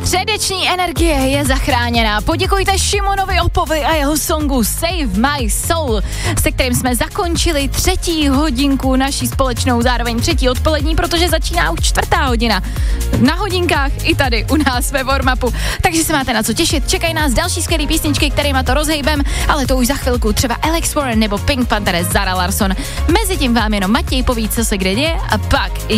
Středeční energie je zachráněná. Poděkujte Šimonovi Opovi a jeho songu Save My Soul, se kterým jsme zakončili 3. hodinku naší společnou, zároveň 3. odpolední, protože začíná už 4. hodina. Na hodinkách i tady u nás ve Warm-upu. Takže se máte na co těšit. Čekají nás další skvělý písničky, kterýma to rozhejbem, ale to už za chvilku. Třeba Alex Warren nebo Pink Panther, Zara Larsson. Mezitím vám jenom Matěj poví, co se kde děje, a pak